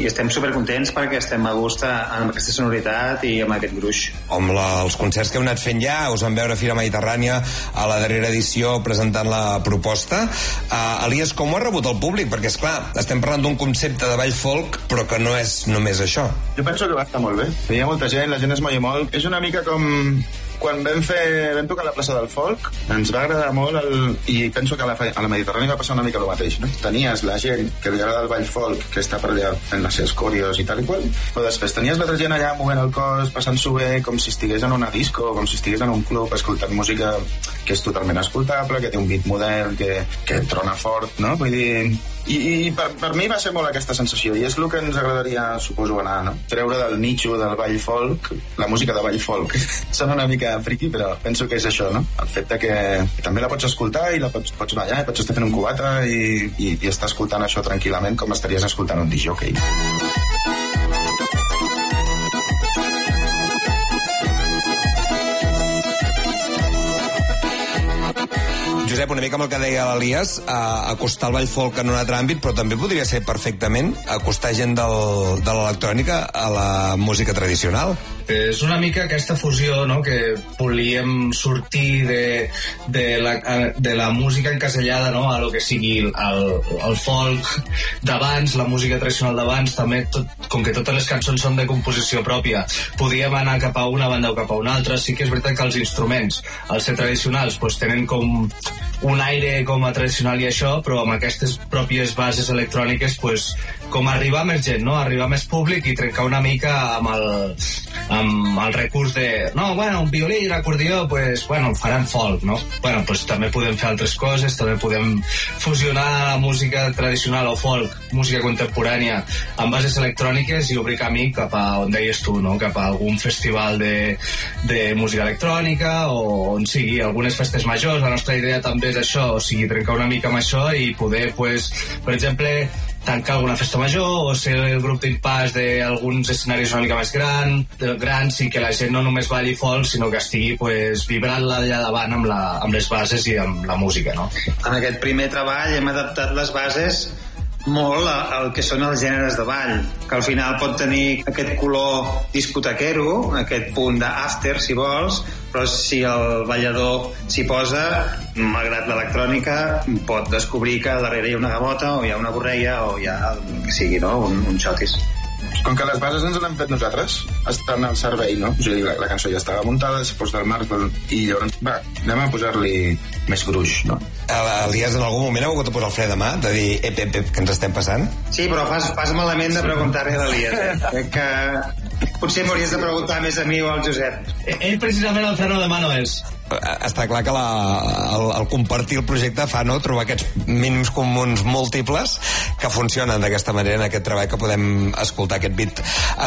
estem supercontents perquè estem a gust amb aquesta sonoritat i amb aquest gruix. Amb els concerts que heu anat fent ja, us vam veure a Fira Mediterrània a la darrera edició presentant la proposta. Elias, com ho ha rebut el públic? Perquè, esclar, estem parlant d'un concepte de ball folk, però que no és només això. Jo penso que va estar molt bé. Hi ha molta gent, la gent es moia molt. És una mica com quan vam tocar a la plaça del Folk, ens va agradar molt i penso que a la Mediterrània va passar una mica el mateix, no? Tenies la gent que li agrada el ball folk, que està per allà fent les seves coreos i tal i qual, però després tenies l'altra gent allà movent el cos, passant-s'ho bé, com si estigués en una disco, com si estigués en un club, escoltant música que és totalment escoltable, que té un beat modern, que trona fort, no? Vull dir... I per mi va ser molt aquesta sensació, i és el que ens agradaria, suposo, anar, no? Treure del nicho del ball folk, la música de ball folk. Sona una mica friki, però penso que és això, no? El fet de que també la pots escoltar i la pots ballar, pots estar fent un cubata i estar escoltant això tranquil·lament com estaries escoltant un disc-jockey. Josep, una mica amb el que deia l'Elias, acostar el ball folk en un altre àmbit, però també podria ser perfectament acostar gent de l'electrònica a la música tradicional. És una mica aquesta fusió, no?, que volíem sortir de la música encasellada, no?, a lo que sigui el folk d'abans, la música tradicional d'abans, també, com que totes les cançons són de composició pròpia, podíem anar cap a una banda o cap a una altra. Sí que és veritat que els instruments, al ser tradicionals, doncs tenen com un aire com a tradicional i això, però amb aquestes pròpies bases electròniques, doncs, com arribar a més gent, no?, arribar a més públic i trencar una mica amb el recurs de, no, bueno, un violí i l'acordió, pues, bueno, farem folk, no? Bueno, pues també podem fer altres coses, també podem fusionar la música tradicional o folk, música contemporània, amb bases electròniques i obrir camí cap a on deies tu, no? Cap a algun festival de música electrònica o on sigui, algunes festes majors. La nostra idea també és això, o sigui, trencar una mica amb això i poder, pues, per exemple, tancar alguna festa major o ser el grup d'impàs d'alguns escenaris una mica més grans i que la gent no només balli folk, sinó que estigui, pues, vibrant-la allà davant amb les bases i amb la música, no? En aquest primer treball hem adaptat les bases molt al que són els gèneres de ball, que al final pot tenir aquest color discotequero, aquest punt d'after, si vols, però si el ballador s'hi posa, malgrat l'electrònica, pot descobrir que darrere hi ha una gavota o hi ha una borreia o hi ha, que sigui, no?, un xotis. Com que les bases ens les hem fet nosaltres, estan al servei, no? O sigui, la cançó ja estava muntada, s'ha posat del marc, i llavors, va, anem a posar-li més gruix, no? Elias, en algun moment heu hagut de posar el fre de mà, de dir, ep, que ens estem passant? Sí, però fas malament de preguntar-li a l'Elias, Crec que potser m'hauries de preguntar més a mi o al Josep. Ell precisament el freno de mà no és. Està clar que el compartir el projecte fa, no?, trobar aquests mínims comuns múltiples que funcionen d'aquesta manera en aquest treball que podem escoltar, aquest beat